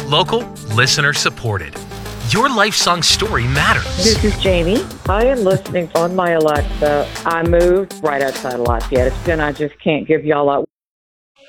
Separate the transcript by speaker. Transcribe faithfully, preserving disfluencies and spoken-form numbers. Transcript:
Speaker 1: Local, listener supported. Your life song story matters.
Speaker 2: This is Jamie. I am listening on my Alexa. I moved right outside of Lafayette. It's been, I just can't give y'all a